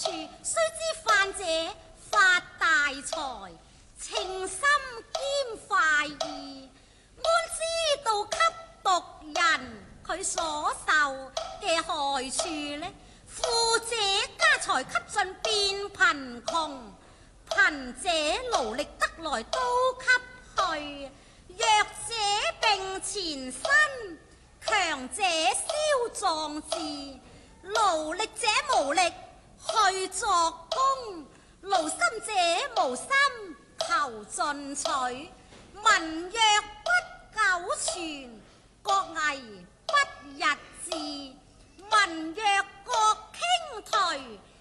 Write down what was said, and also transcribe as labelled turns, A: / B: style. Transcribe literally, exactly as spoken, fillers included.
A: 處，須知犯者發大財，情深兼快意，安知道給毒人佢所受嘅害處呢？富者家財給盡變貧窮，貧者勞力得來都給去，弱者並前身，強者消壯志，勞力者無力去作功，勞心者無心求進取。民若不久存，國危不日治；民若國傾頹，